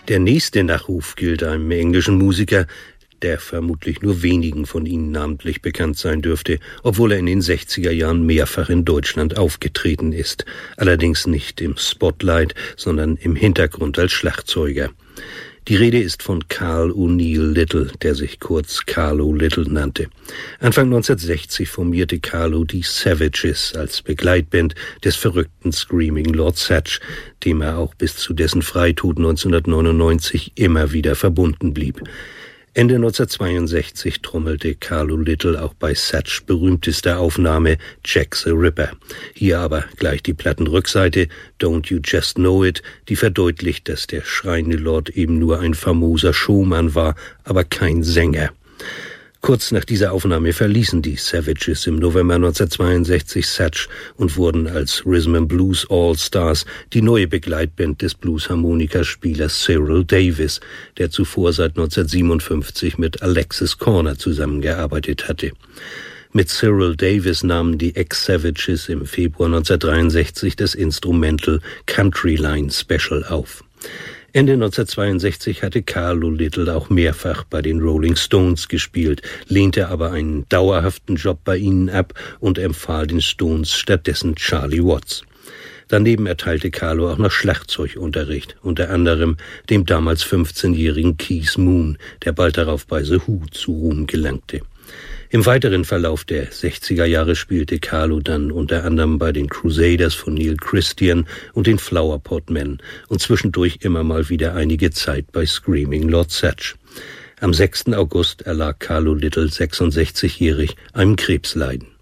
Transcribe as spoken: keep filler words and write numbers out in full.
Der nächste Nachruf gilt einem englischen Musiker, der vermutlich nur wenigen von Ihnen namentlich bekannt sein dürfte, obwohl er in den sechziger Jahren mehrfach in Deutschland aufgetreten ist. Allerdings nicht im Spotlight, sondern im Hintergrund als Schlagzeuger. Die Rede ist von Carl O'Neill Little, der sich kurz Carlo Little nannte. Anfang neunzehnhundertsechzig formierte Carlo die Savages als Begleitband des verrückten Screaming Lord Sutch, dem er auch bis zu dessen Freitod neunzehnhundertneunundneunzig immer wieder verbunden blieb. Ende neunzehnhundertzweiundsechzig trommelte Carlo Little auch bei Sutch's berühmtester Aufnahme Jack the Ripper. Hier aber gleich die Plattenrückseite Don't You Just Know It, die verdeutlicht, dass der schreiende Lord eben nur ein famoser Showman war, aber kein Sänger. Kurz nach dieser Aufnahme verließen die Savages im November neunzehnhundertzweiundsechzig Sutch und wurden als Rhythm and Blues All-Stars die neue Begleitband des Bluesharmonikaspielers Cyril Davis, der zuvor seit neunzehnhundertsiebenundfünfzig mit Alexis Corner zusammengearbeitet hatte. Mit Cyril Davis nahmen die Ex-Savages im Februar neunzehnhundertdreiundsechzig das Instrumental Country Line Special auf. Ende neunzehnhundertzweiundsechzig hatte Carlo Little auch mehrfach bei den Rolling Stones gespielt, lehnte aber einen dauerhaften Job bei ihnen ab und empfahl den Stones stattdessen Charlie Watts. Daneben erteilte Carlo auch noch Schlagzeugunterricht, unter anderem dem damals fünfzehnjährigen Keith Moon, der bald darauf bei The Who zu Ruhm gelangte. Im weiteren Verlauf der sechziger Jahre spielte Carlo dann unter anderem bei den Crusaders von Neil Christian und den Flower Pot Men und zwischendurch immer mal wieder einige Zeit bei Screaming Lord Sutch. Am sechsten August erlag Carlo Little sechsundsechzigjährig einem Krebsleiden.